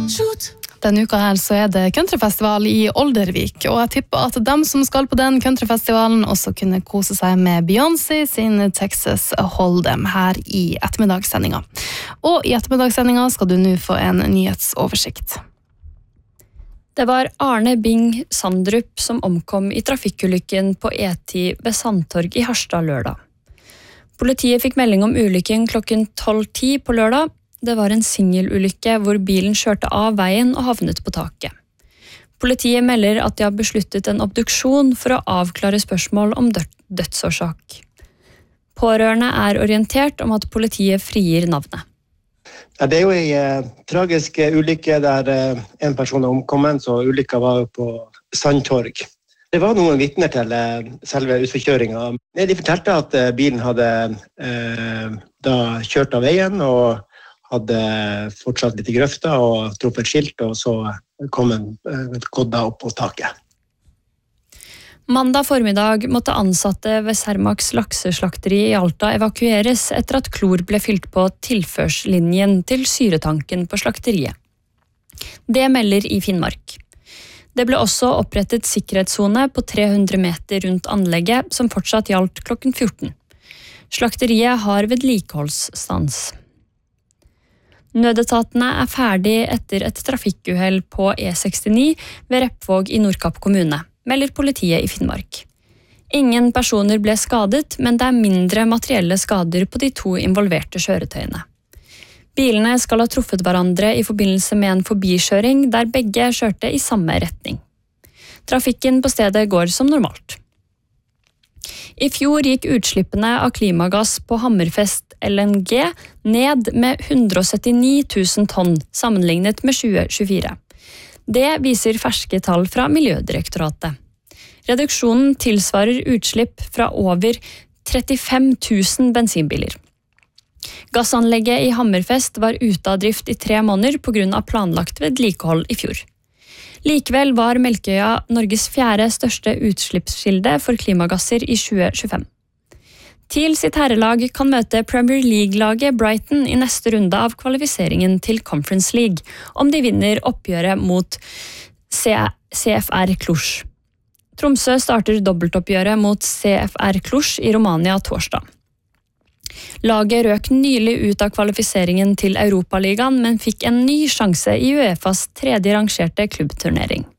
Denne uka her så det countryfestival i Oldervik, og jeg tipper at dem som skal på den countryfestivalen også kunne kose seg med Beyoncé sin Texas Hold'em her i ettermiddagssendinga. Og i ettermiddagssendinga skal du nå få en nyhetsoversikt. Det var Arne Bing Sandrup som omkom i trafikkulykken på E10 ved Sandtorg i Harstad lørdag. Politiet fikk melding om ulykken klokken 12:10 på lørdag. Det var en singelulykke hvor bilen kjørte av veien og havnet på taket. Politiet melder at de har besluttet en obduksjon for å avklare spørsmål om dødsårsak. Pårørende er orientert om at politiet frigir navnet. Ja, det jo en tragisk ulykke der en person omkommet, så ulykka var jo på Sandtorg. Det var noen vitner til selve utforkjøringen. De fortalte at bilen hadde da kjørt av veien og hadde fortsatt litt i grøfta og truffet et skilt, og så kom en gått opp på taket. Mandag formiddag måtte ansatte ved Cermaqs lakseslakteri i Alta evakueres etter at klor ble fylt på tilførslinjen til syretanken på slakteriet. Det melder i Finnmark. Det ble også opprettet sikkerhetszone på 300 meter rundt anlegget, som fortsatt gjaldt klokken 14. Slakteriet har vedlikeholdsstans. Nødetatene er ferdig etter et trafikkuhell på E69 ved Repvåg i Nordkapp kommune, melder politiet i Finnmark. Ingen personer ble skadet, men det er mindre materielle skader på de to involverte kjøretøyene. Bilene skal ha truffet hverandre i forbindelse med en forbikjøring der begge kjørte i samme retning. Trafikken på stedet går som normalt. I fjor gikk utslippene av klimagass på Hammerfest LNG ned med 179 000 tonn sammenlignet med 2024. Det viser ferske tall fra Miljødirektoratet. Reduksjonen tilsvarer utslipp fra over 35 000 bensinbiler. Gassanlegget i Hammerfest var ute av drift i 3 måneder på grunn av planlagt vedlikehold i fjor. Likevel var Melkøya Norges 4. største utslippskilde for klimagasser i 2025. TIL sitt herrelag kan møte Premier League-laget Brighton i neste runde av kvalifiseringen til Conference League, om de vinner oppgjøret mot CFR Cluj. Tromsø starter dobbeltoppgjøret mot CFR Cluj i Romania torsdag. Laget røk nylig ut av kvalifiseringen til Europaligaen, men fikk en ny sjanse i UEFAs 3. rangerte klubbturnering.